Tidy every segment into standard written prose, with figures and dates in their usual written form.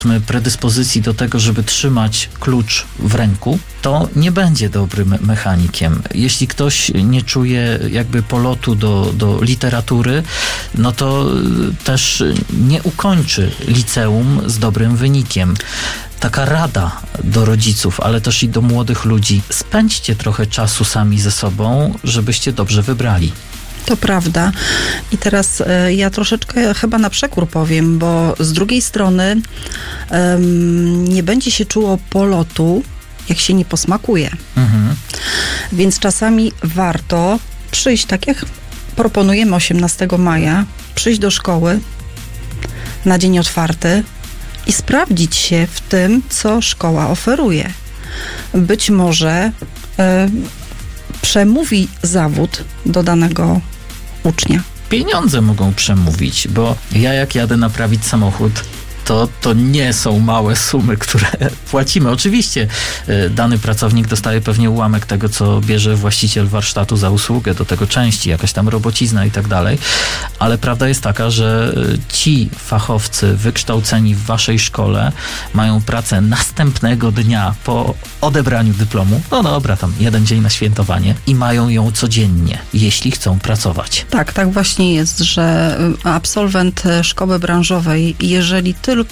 predyspozycji do tego, żeby trzymać klucz w ręku, to nie będzie dobrym mechanikiem. Jeśli ktoś nie czuje jakby polotu do literatury, no to też nie ukończy liceum z dobrym wynikiem. Taka rada do rodziców, ale też i do młodych ludzi. Spędźcie trochę czasu sami ze sobą, żebyście dobrze wybrali. To prawda. I teraz ja troszeczkę chyba na przekór powiem, bo z drugiej strony nie będzie się czuło polotu, jak się nie posmakuje. Więc czasami warto przyjść, tak jak proponujemy 18 maja, przyjść do szkoły na dzień otwarty i sprawdzić się w tym, co szkoła oferuje. Być może przemówi zawód do danego ucznia. Pieniądze mogą przemówić, bo ja jak jadę naprawić samochód, to nie są małe sumy, które płacimy. Oczywiście dany pracownik dostaje pewnie ułamek tego, co bierze właściciel warsztatu za usługę, do tego części, jakaś tam robocizna i tak dalej, ale prawda jest taka, że ci fachowcy wykształceni w waszej szkole mają pracę następnego dnia po odebraniu dyplomu, no dobra, tam jeden dzień na świętowanie i mają ją codziennie, jeśli chcą pracować. Tak właśnie jest, że absolwent szkoły branżowej, jeżeli tylko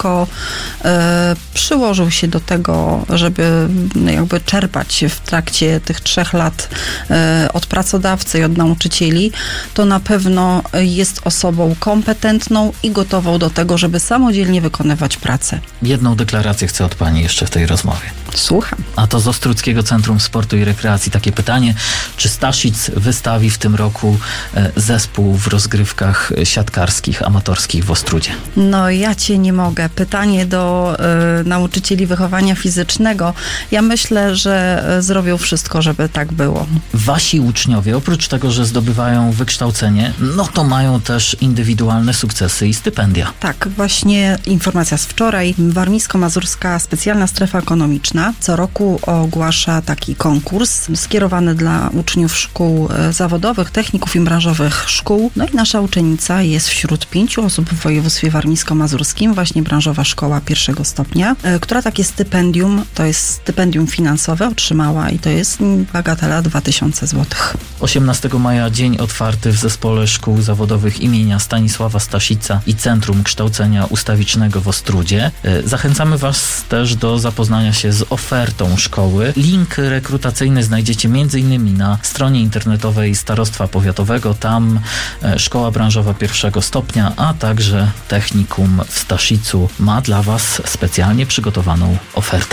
przyłożył się do tego, żeby jakby czerpać w trakcie tych 3 lat od pracodawcy i od nauczycieli, to na pewno jest osobą kompetentną i gotową do tego, żeby samodzielnie wykonywać pracę. Jedną deklarację chcę od pani jeszcze w tej rozmowie. Słucham. A to z Ostródzkiego Centrum Sportu i Rekreacji takie pytanie, czy Staszic wystawi w tym roku zespół w rozgrywkach siatkarskich, amatorskich w Ostródzie? No ja cię nie mogę. Pytanie do nauczycieli wychowania fizycznego. Ja myślę, że zrobią wszystko, żeby tak było. Wasi uczniowie, oprócz tego, że zdobywają wykształcenie, no to mają też indywidualne sukcesy i stypendia. Tak, właśnie informacja z wczoraj. Warmińsko-Mazurska Specjalna Strefa Ekonomiczna co roku ogłasza taki konkurs skierowany dla uczniów szkół zawodowych, techników i branżowych szkół. No i nasza uczennica jest wśród 5 osób w województwie warmińsko-mazurskim, właśnie branżowa szkoła 1. stopnia, która takie stypendium, to jest stypendium finansowe, otrzymała i to jest bagatela 2000 zł. 18 maja dzień otwarty w Zespole Szkół Zawodowych imienia Stanisława Staszica i Centrum Kształcenia Ustawicznego w Ostródzie. Zachęcamy was też do zapoznania się z ofertą szkoły. Link rekrutacyjny znajdziecie m.in. na stronie internetowej Starostwa Powiatowego. Tam Szkoła Branżowa 1. stopnia, a także Technikum w Staszicu ma dla was specjalnie przygotowaną ofertę.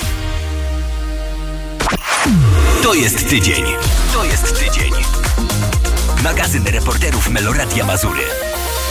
To jest tydzień. To jest tydzień. Magazyn reporterów Meloradia Mazury.